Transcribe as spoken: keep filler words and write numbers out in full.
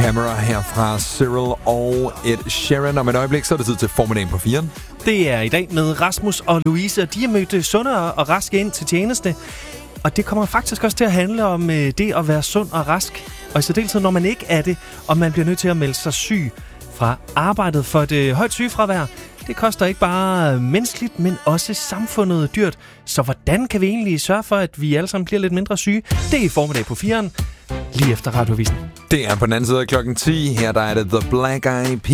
Camera her fra Cyril og Ed Sheeran. Om et øjeblik, så er det tid til formiddagen på firen. Det er i dag med Rasmus og Louise, og de har mødt sundere og raske ind til tjeneste. Og det kommer faktisk også til at handle om det at være sund og rask. Og i særdeleshed, når man ikke er det, og man bliver nødt til at melde sig syg fra arbejdet. For det højt sygefravær, det koster ikke bare menneskeligt, men også samfundet dyrt. Så hvordan kan vi egentlig sørge for, at vi alle sammen bliver lidt mindre syge? Det er i formiddag på firen, lige efter Radiovisen. Det er på den anden side af klokken ti. Her der er det The Black Eyed Peas.